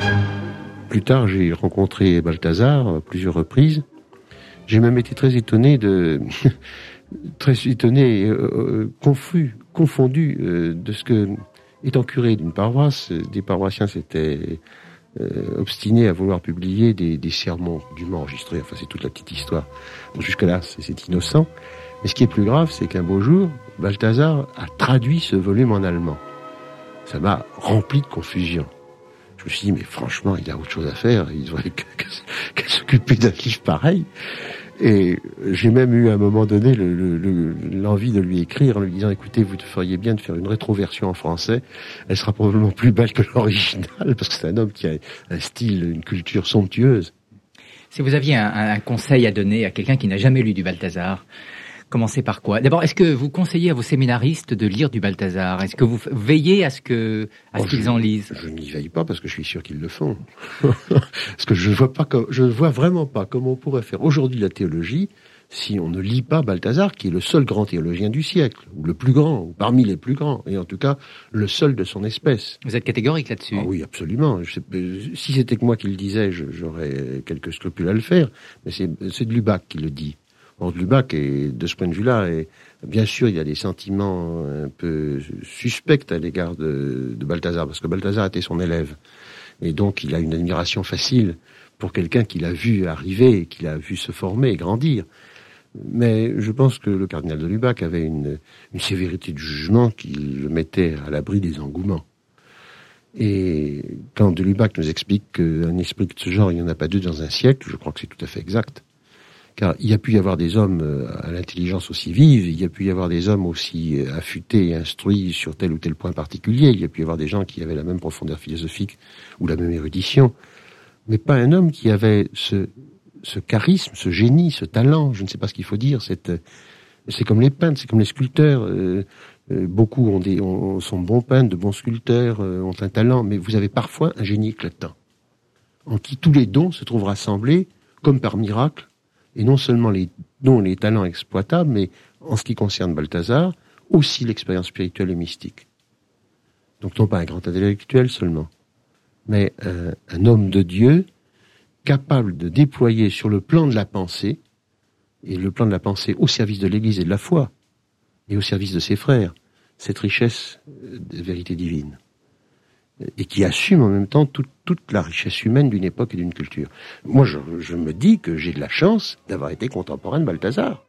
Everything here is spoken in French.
Plus tard, j'ai rencontré Balthazar à plusieurs reprises. J'ai même été très étonné confus, confondu de ce que, étant curé d'une paroisse, des paroissiens s'étaient obstinés à vouloir publier des sermons dûment enregistrés. Enfin, c'est toute la petite histoire. Bon, jusque-là, c'est innocent. Mais ce qui est plus grave, c'est qu'un beau jour, Balthazar a traduit ce volume en allemand. Ça m'a rempli de confusion. Je me suis dit, mais franchement, il a autre chose à faire. Il devrait qu'à s'occuper d'un livre pareil. Et j'ai même eu à un moment donné l'envie de lui écrire en lui disant, écoutez, vous feriez bien de faire une rétroversion en français. Elle sera probablement plus belle que l'original, parce que c'est un homme qui a un style, une culture somptueuse. Si vous aviez un conseil à donner à quelqu'un qui n'a jamais lu du Balthazar, commencez par quoi? D'abord, est-ce que vous conseillez à vos séminaristes de lire du Balthazar? Est-ce que vous veillez à ce qu'ils en lisent? Je n'y veille pas parce que je suis sûr qu'ils le font. Parce que je ne vois vraiment pas comment on pourrait faire aujourd'hui la théologie si on ne lit pas Balthazar, qui est le seul grand théologien du siècle, ou le plus grand, ou parmi les plus grands, et en tout cas le seul de son espèce. Vous êtes catégorique là-dessus? Ah oui, absolument. Si c'était que moi qui le disais, j'aurais quelques scrupules à le faire, mais c'est de Lubac qui le dit. Or, Lubac, et de ce point de vue-là, et bien sûr, il y a des sentiments un peu suspects à l'égard de Balthazar, parce que Balthazar était son élève. Et donc, il a une admiration facile pour quelqu'un qu'il a vu arriver, qu'il a vu se former et grandir. Mais je pense que le cardinal de Lubac avait une sévérité du jugement qui le mettait à l'abri des engouements. Et quand de Lubac nous explique qu'un esprit de ce genre, il n'y en a pas deux dans un siècle, je crois que c'est tout à fait exact. Car il y a pu y avoir des hommes à l'intelligence aussi vive, il y a pu y avoir des hommes aussi affûtés et instruits sur tel ou tel point particulier, il y a pu y avoir des gens qui avaient la même profondeur philosophique ou la même érudition, mais pas un homme qui avait ce charisme, ce génie, ce talent, je ne sais pas ce qu'il faut dire, c'est comme les peintres, c'est comme les sculpteurs, beaucoup sont bons peintres, de bons sculpteurs, ont un talent, mais vous avez parfois un génie éclatant, en qui tous les dons se trouvent rassemblés, comme par miracle, et non seulement les dons, les talents exploitables, mais en ce qui concerne Balthazar, aussi l'expérience spirituelle et mystique. Donc non pas un grand intellectuel seulement, mais un homme de Dieu capable de déployer sur le plan de la pensée, et le plan de la pensée au service de l'Église et de la foi, et au service de ses frères, cette richesse de vérité divine, et qui assume en même temps toute la richesse humaine d'une époque et d'une culture. Moi, je me dis que j'ai de la chance d'avoir été contemporain de Balthazar.